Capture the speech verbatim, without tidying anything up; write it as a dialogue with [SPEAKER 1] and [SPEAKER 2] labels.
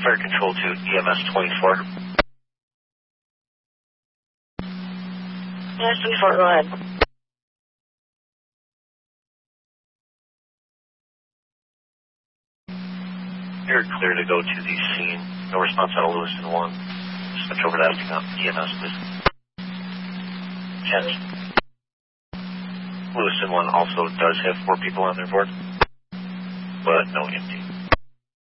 [SPEAKER 1] Fire Control to E M S twenty-four.
[SPEAKER 2] E M S twenty-four, go ahead.
[SPEAKER 1] You're clear to go to the scene. No response out of Lewiston one. Switch over to asking on E M S, please. Yes. Lewiston one also does have four people on their board, but no empty.